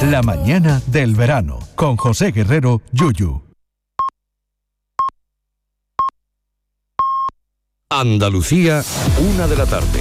La mañana del verano, con José Guerrero, Yuyu. Andalucía, 1 de la tarde.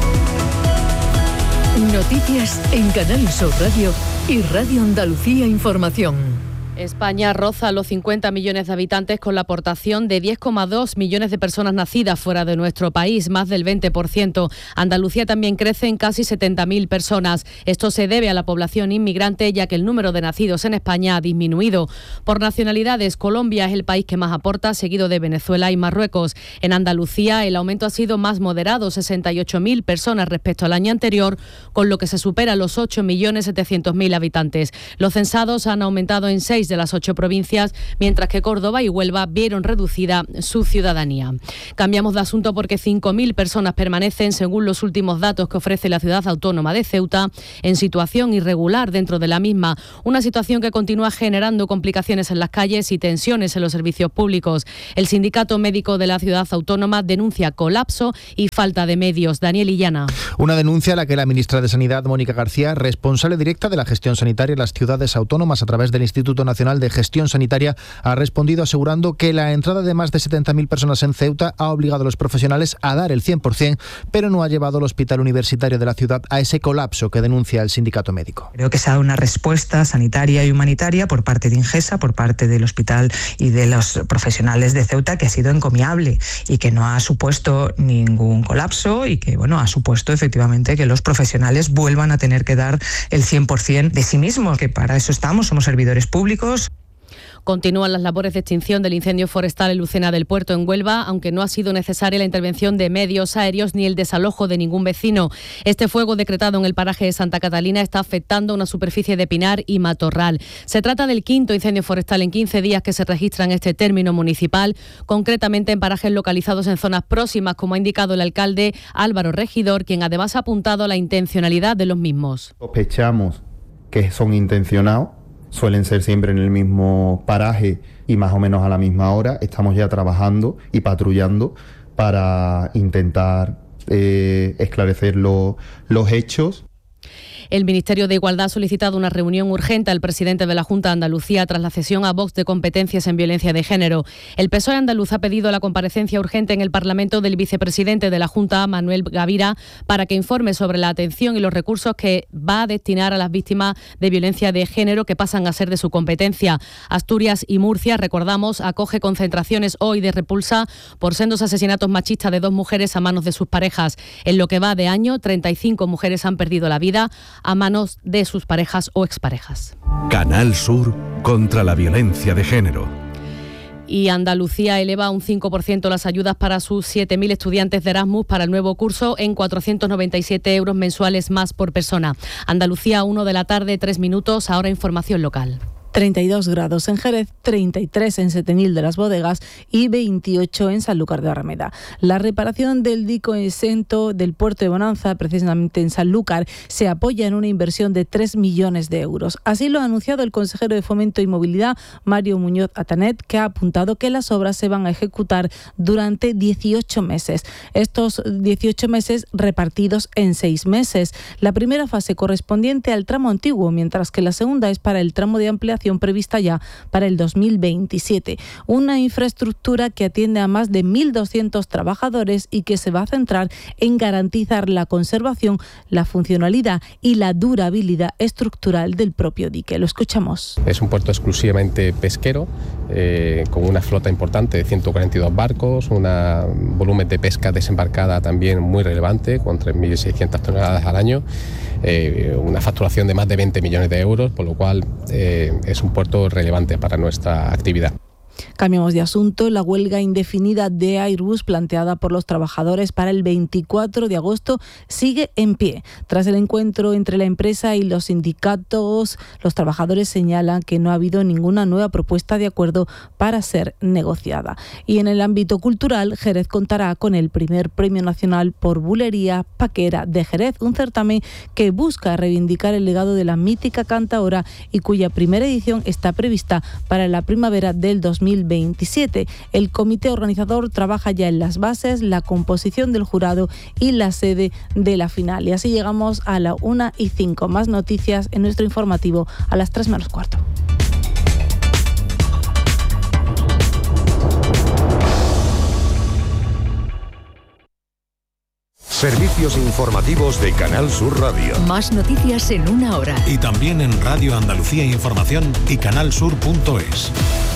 Noticias en Canal Sur Radio y Radio Andalucía Información. España roza los 50 millones de habitantes con la aportación de 10,2 millones de personas nacidas fuera de nuestro país, más del 20%. Andalucía también crece en casi 70.000 personas. Esto se debe a la población inmigrante, ya que el número de nacidos en España ha disminuido. Por nacionalidades, Colombia es el país que más aporta, seguido de Venezuela y Marruecos. En Andalucía el aumento ha sido más moderado, 68.000 personas respecto al año anterior, con lo que se supera los 8.700.000 habitantes. Los censados han aumentado en 6 de las 8 provincias, mientras que Córdoba y Huelva vieron reducida su ciudadanía. Cambiamos de asunto porque 5.000 personas permanecen, según los últimos datos que ofrece la ciudad autónoma de Ceuta, en situación irregular dentro de la misma. Una situación que continúa generando complicaciones en las calles y tensiones en los servicios públicos. El sindicato médico de la ciudad autónoma denuncia colapso y falta de medios. Daniel Illana. Una denuncia a la que la ministra de Sanidad, Mónica García, responsable directa de la gestión sanitaria en las ciudades autónomas a través del Instituto Nacional de Gestión Sanitaria, ha respondido asegurando que la entrada de más de 70.000 personas en Ceuta ha obligado a los profesionales a dar el 100%, pero no ha llevado al Hospital Universitario de la ciudad a ese colapso que denuncia el sindicato médico. Creo que se ha dado una respuesta sanitaria y humanitaria por parte de Ingesa, por parte del hospital y de los profesionales de Ceuta, que ha sido encomiable y que no ha supuesto ningún colapso y que, ha supuesto efectivamente que los profesionales vuelvan a tener que dar el 100% de sí mismos, que para eso estamos, somos servidores públicos. Continúan las labores de extinción del incendio forestal en Lucena del Puerto, en Huelva, aunque no ha sido necesaria la intervención de medios aéreos ni el desalojo de ningún vecino. Este fuego decretado en el paraje de Santa Catalina está afectando una superficie de pinar y matorral. Se trata del quinto incendio forestal en 15 días que se registra en este término municipal, concretamente en parajes localizados en zonas próximas, como ha indicado el alcalde Álvaro Regidor, quien además ha apuntado a la intencionalidad de los mismos. Sospechamos que son intencionados. Suelen ser siempre en el mismo paraje y más o menos a la misma hora. Estamos ya trabajando y patrullando para intentar esclarecer los hechos. El Ministerio de Igualdad ha solicitado una reunión urgente al presidente de la Junta de Andalucía tras la cesión a Vox de competencias en violencia de género. El PSOE andaluz ha pedido la comparecencia urgente en el Parlamento del vicepresidente de la Junta, Manuel Gavira, para que informe sobre la atención y los recursos que va a destinar a las víctimas de violencia de género que pasan a ser de su competencia. Asturias y Murcia, recordamos, acoge concentraciones hoy de repulsa por sendos asesinatos machistas de 2 mujeres a manos de sus parejas. En lo que va de año, 35 mujeres han perdido la vida a manos de sus parejas o exparejas. Canal Sur contra la violencia de género. Y Andalucía eleva un 5% las ayudas para sus 7.000 estudiantes de Erasmus para el nuevo curso en 497 euros mensuales más por persona. Andalucía, 1 de la tarde, 3 minutos, ahora información local. 32 grados en Jerez, 33 en Setenil de las Bodegas y 28 en Sanlúcar de Barrameda. La reparación del dique exento del puerto de Bonanza, precisamente en Sanlúcar, se apoya en una inversión de 3 millones de euros. Así lo ha anunciado el consejero de Fomento y Movilidad, Mario Muñoz Atanet, que ha apuntado que las obras se van a ejecutar durante 18 meses. Estos 18 meses repartidos en 6 meses. La primera fase correspondiente al tramo antiguo, mientras que la segunda es para el tramo de ampliación prevista ya para el 2027. Una infraestructura que atiende a más de 1.200 trabajadores y que se va a centrar en garantizar la conservación, la funcionalidad y la durabilidad estructural del propio dique. Lo escuchamos. Es un puerto exclusivamente pesquero, con una flota importante de 142 barcos, un volumen de pesca desembarcada también muy relevante, con 3.600 toneladas al año, una facturación de más de 20 millones de euros, por lo cual es un puerto relevante para nuestra actividad. Cambiamos de asunto. La huelga indefinida de Airbus planteada por los trabajadores para el 24 de agosto sigue en pie. Tras el encuentro entre la empresa y los sindicatos, los trabajadores señalan que no ha habido ninguna nueva propuesta de acuerdo para ser negociada. Y en el ámbito cultural, Jerez contará con el primer Premio Nacional por Bulería Paquera de Jerez, un certamen que busca reivindicar el legado de la mítica cantaora y cuya primera edición está prevista para la primavera del 2020. 2027. El comité organizador trabaja ya en las bases, la composición del jurado y la sede de la final. Y así llegamos a la 1:05. Más noticias en nuestro informativo a las 3 menos cuarto. Servicios informativos de Canal Sur Radio. Más noticias en una hora. Y también en Radio Andalucía Información y canalsur.es.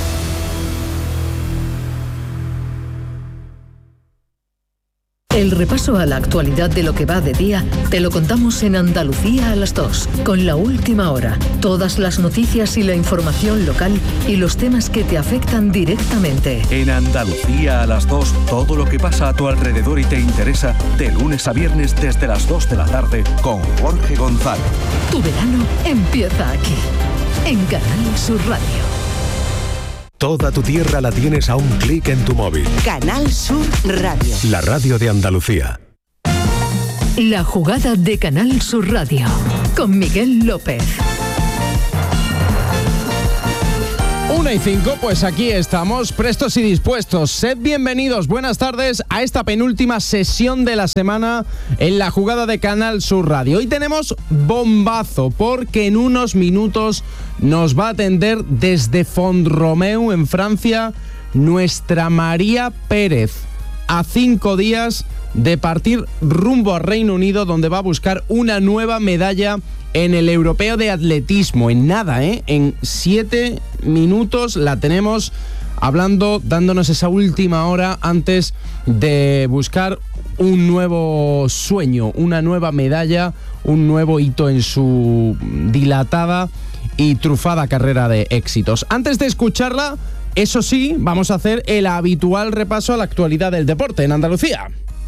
El repaso a la actualidad de lo que va de día te lo contamos en Andalucía a las 2, con La Última Hora. Todas las noticias y la información local y los temas que te afectan directamente. En Andalucía a las 2, todo lo que pasa a tu alrededor y te interesa, de lunes a viernes desde las 2 de la tarde con Jorge González. Tu verano empieza aquí, en Canal Sur Radio. Toda tu tierra la tienes a un clic en tu móvil. Canal Sur Radio. La radio de Andalucía. La jugada de Canal Sur Radio, con Miguel López. 1:05, pues aquí estamos, prestos y dispuestos. Sed bienvenidos, buenas tardes a esta penúltima sesión de la semana en la jugada de Canal Sur Radio. Hoy tenemos bombazo, porque en unos minutos nos va a atender desde Font-Romeu, en Francia, nuestra María Pérez, a 5 días de partir rumbo a Reino Unido, donde va a buscar una nueva medalla en el Europeo de Atletismo. En nada, en 7 minutos la tenemos hablando, dándonos esa última hora antes de buscar un nuevo sueño, una nueva medalla, un nuevo hito en su dilatada y trufada carrera de éxitos. Antes de escucharla, eso sí, vamos a hacer el habitual repaso a la actualidad del deporte en Andalucía.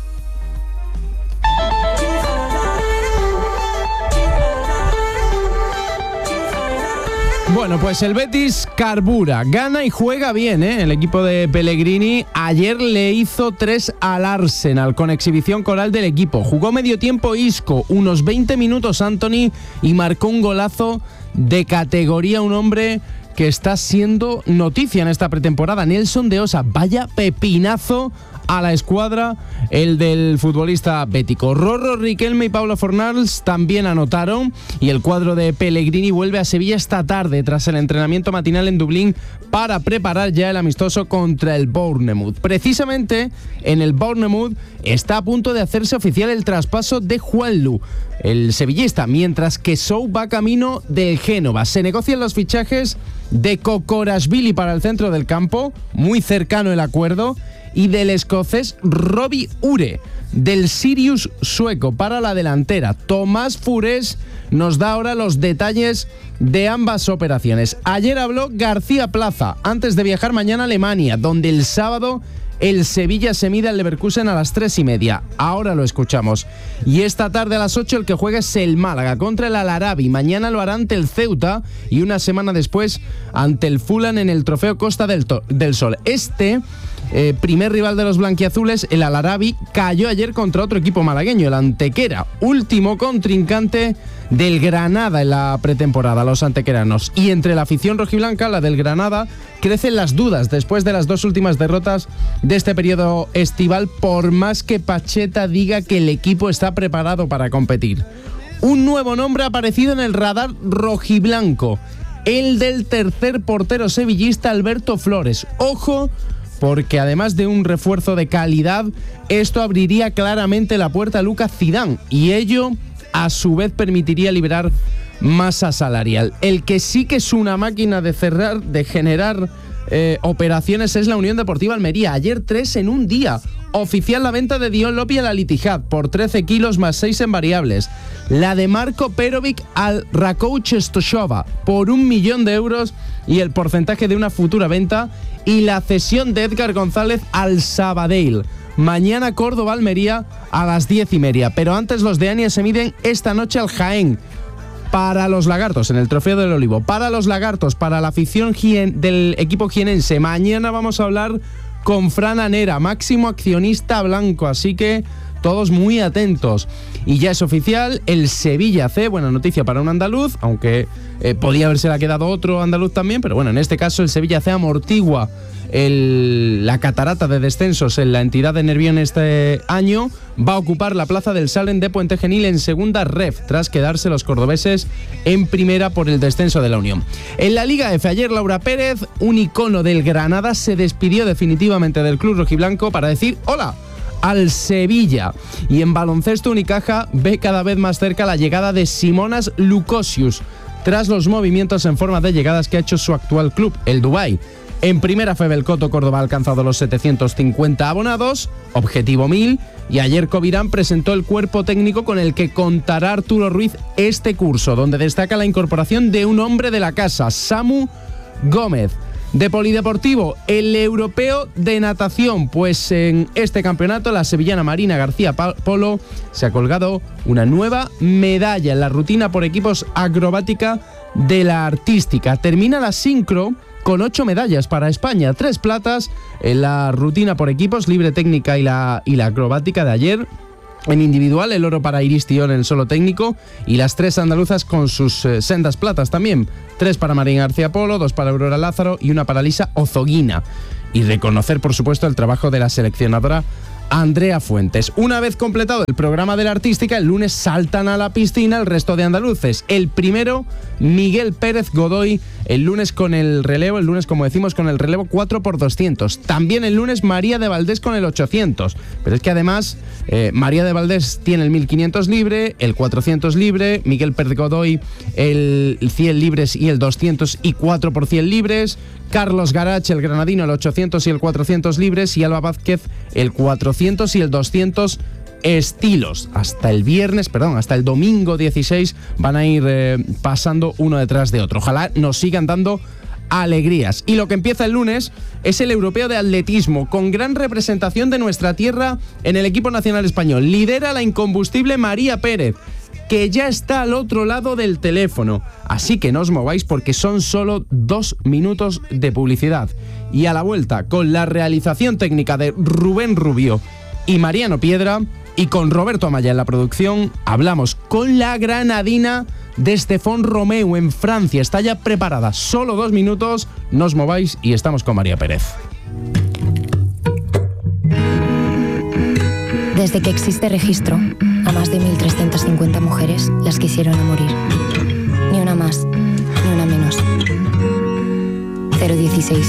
Bueno, pues el Betis carbura, gana y juega bien, el equipo de Pellegrini. Ayer le hizo 3 al Arsenal con exhibición coral del equipo. Jugó medio tiempo Isco, unos 20 minutos Antony y marcó un golazo de categoría, un hombre que está siendo noticia en esta pretemporada, Nelson de Osa. Vaya pepinazo a la escuadra el del futbolista bético. Rorro, Riquelme y Pablo Fornals también anotaron, y el cuadro de Pellegrini vuelve a Sevilla esta tarde tras el entrenamiento matinal en Dublín para preparar ya el amistoso contra el Bournemouth. Precisamente en el Bournemouth está a punto de hacerse oficial el traspaso de Juanlu, el sevillista, mientras que Sou va camino del Génova. Se negocian los fichajes de Kokorashvili para el centro del campo, muy cercano el acuerdo, y del escocés Robbie Ure, del Sirius sueco, para la delantera. Tomás Furés nos da ahora los detalles de ambas operaciones. Ayer habló García Plaza, antes de viajar mañana a Alemania, donde el sábado el Sevilla se mide al Leverkusen a las 3:30. Ahora lo escuchamos. Y esta tarde a las 8 el que juega es el Málaga contra el Al-Arabi. Mañana lo hará ante el Ceuta y una semana después ante el Fulham en el Trofeo Costa del Sol. Primer rival de los blanquiazules, el Al-Arabi, cayó ayer contra otro equipo malagueño, el Antequera, último contrincante del Granada en la pretemporada, los antequeranos. Y entre la afición rojiblanca, la del Granada, crecen las dudas después de las 2 últimas derrotas de este periodo estival, por más que Pacheta diga que el equipo está preparado para competir. Un nuevo nombre ha aparecido en el radar rojiblanco, el del tercer portero sevillista Alberto Flores. Ojo, porque además de un refuerzo de calidad, esto abriría claramente la puerta a Lucas Zidane, y ello a su vez permitiría liberar masa salarial. El que sí que es una máquina de generar operaciones es la Unión Deportiva Almería. Ayer 3 en un día. Oficial la venta de Dion Lopi al Al-Ittihad por 13 kilos más 6 en variables. La de Marco Perovic al Rakow Częstochowa por 1 millón de euros y el porcentaje de una futura venta. Y la cesión de Edgar González al Sabadell. Mañana Córdoba-Almería a las 10:30. Pero antes los de Ania se miden esta noche al Jaén. Para los lagartos en el Trofeo del Olivo. Para los lagartos, para la afición del equipo jienense. Mañana vamos a hablar con Fran Anera, máximo accionista blanco. Así que todos muy atentos. Y ya es oficial, el Sevilla C, buena noticia para un andaluz, aunque podía habérsela quedado otro andaluz también, pero bueno, en este caso el Sevilla C amortigua la catarata de descensos en la entidad de Nervión este año. Va a ocupar la plaza del Salem de Puente Genil en segunda ref, tras quedarse los cordobeses en primera por el descenso de la Unión. En la Liga F, ayer Laura Pérez, un icono del Granada, se despidió definitivamente del club rojiblanco para decir hola al Sevilla. Y en baloncesto, Unicaja ve cada vez más cerca la llegada de Simonas Lukosius, tras los movimientos en forma de llegadas que ha hecho su actual club, el Dubái. En primera fue Belcoto Córdoba ha alcanzado los 750 abonados, objetivo 1000, y ayer Covirán presentó el cuerpo técnico con el que contará Arturo Ruiz este curso, donde destaca la incorporación de un hombre de la casa, Samu Gómez. De polideportivo, el europeo de natación, pues en este campeonato la sevillana Marina García Polo se ha colgado una nueva medalla en la rutina por equipos acrobática de la artística. Termina la sincro con 8 medallas para España, 3 platas en la rutina por equipos, libre técnica y la acrobática de ayer. En individual, el oro para Iris Tión en el solo técnico y las 3 andaluzas con sus sendas platas también. 3 para Marina García Polo, 2 para Aurora Lázaro y 1 para Lisa Ozoguina. Y reconocer, por supuesto, el trabajo de la seleccionadora Andrea Fuentes. Una vez completado el programa de la artística, el lunes saltan a la piscina el resto de andaluces. El primero, Miguel Pérez Godoy, el lunes con el relevo, como decimos, con el relevo 4x200. También el lunes María de Valdés con el 800. Pero es que además María de Valdés tiene el 1500 libre, el 400 libre, Miguel Pérez Godoy el 100 libres y el 200 y 4 por 100 libres, Carlos Garach, el granadino, el 800 y el 400 libres, y Alba Vázquez, el 400 y el 200 estilos. Hasta el domingo 16 van a ir pasando uno detrás de otro. Ojalá nos sigan dando alegrías. Y lo que empieza el lunes es el europeo de atletismo, con gran representación de nuestra tierra en el equipo nacional español. Lidera la incombustible María Pérez, que ya está al otro lado del teléfono. Así que no os mováis porque son solo 2 minutos de publicidad. Y a la vuelta, con la realización técnica de Rubén Rubio y Mariano Piedra, y con Roberto Amaya en la producción, hablamos con la granadina de Estefón Romeu en Francia. Está ya preparada. Solo 2 minutos. No os mováis y estamos con María Pérez. Desde que existe registro, a más de 1.350 mujeres las quisieron a morir. Ni una más, ni una menos. 016.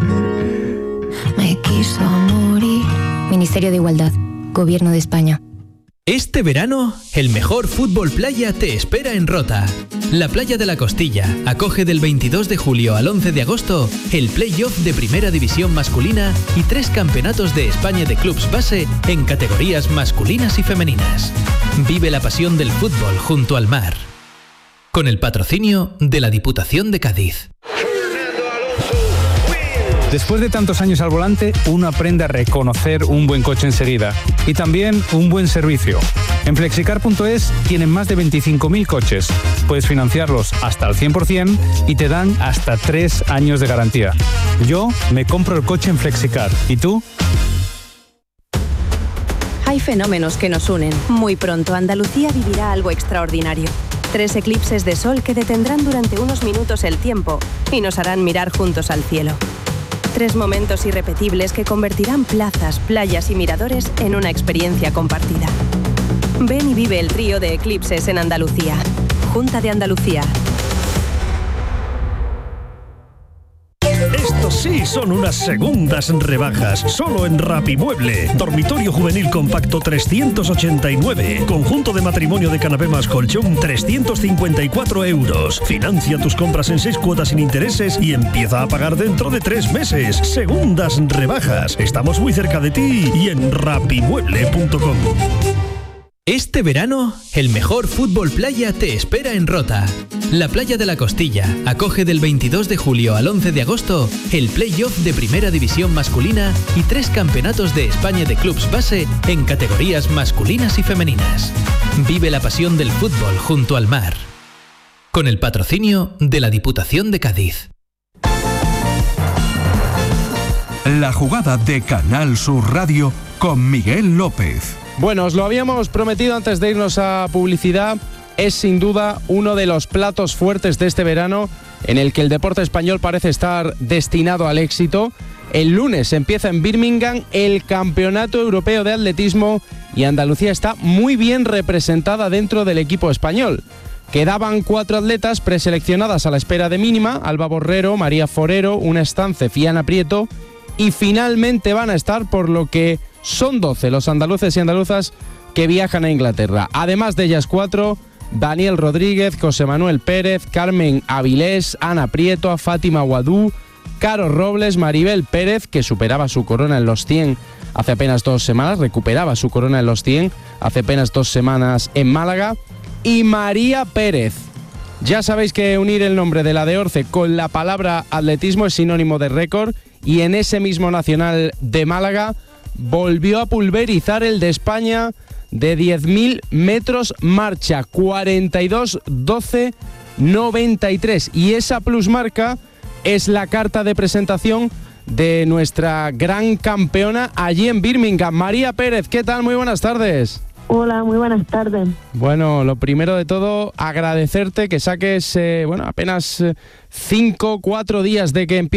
Me quiso morir. Ministerio de Igualdad, Gobierno de España. Este verano, el mejor fútbol playa te espera en Rota. La Playa de la Costilla acoge del 22 de julio al 11 de agosto el play-off de Primera División masculina y 3 campeonatos de España de clubs base en categorías masculinas y femeninas. Vive la pasión del fútbol junto al mar. Con el patrocinio de la Diputación de Cádiz. Después de tantos años al volante, uno aprende a reconocer un buen coche enseguida y también un buen servicio. En Flexicar.es tienen más de 25.000 coches. Puedes financiarlos hasta el 100% y te dan hasta 3 años de garantía. Yo me compro el coche en Flexicar. ¿Y tú? Hay fenómenos que nos unen. Muy pronto Andalucía vivirá algo extraordinario. 3 eclipses de sol que detendrán durante unos minutos el tiempo y nos harán mirar juntos al cielo. 3 momentos irrepetibles que convertirán plazas, playas y miradores en una experiencia compartida. Ven y vive el trío de eclipses en Andalucía. Junta de Andalucía. Estos sí son unas segundas rebajas. Solo en Rapimueble. Dormitorio juvenil compacto 389. Conjunto de matrimonio de canapé más colchón 354 euros. Financia tus compras en 6 cuotas sin intereses y empieza a pagar dentro de 3 meses. Segundas rebajas. Estamos muy cerca de ti y en rapimueble.com. Este verano, el mejor fútbol playa te espera en Rota. La Playa de la Costilla acoge del 22 de julio al 11 de agosto el play-off de Primera División masculina y 3 campeonatos de España de clubs base en categorías masculinas y femeninas. Vive la pasión del fútbol junto al mar. Con el patrocinio de la Diputación de Cádiz. La jugada de Canal Sur Radio con Miguel López. Bueno, os lo habíamos prometido antes de irnos a publicidad. Es sin duda uno de los platos fuertes de este verano en el que el deporte español parece estar destinado al éxito. El lunes empieza en Birmingham el Campeonato Europeo de Atletismo y Andalucía está muy bien representada dentro del equipo español. Quedaban 4 atletas preseleccionadas a la espera de mínima: Alba Borrero, María Forero, Una Estance, Fiana Prieto, y finalmente van a estar, por lo que son 12 los andaluces y andaluzas que viajan a Inglaterra. Además de ellas 4, Daniel Rodríguez, José Manuel Pérez, Carmen Avilés, Ana Prieto, Fátima Guadú, Caro Robles, Maribel Pérez, que superaba su corona en los 100 hace apenas 2 semanas, recuperaba su corona en los 100 hace apenas 2 semanas en Málaga, y María Pérez. Ya sabéis que unir el nombre de la de Orce con la palabra atletismo es sinónimo de récord, y en ese mismo Nacional de Málaga volvió a pulverizar el de España de 10.000 metros marcha, 42-12-93, y esa plusmarca es la carta de presentación de nuestra gran campeona allí en Birmingham. María Pérez, ¿qué tal? Muy buenas tardes. Hola, muy buenas tardes. Bueno, lo primero de todo, agradecerte que saques apenas 5-4 días de que empiece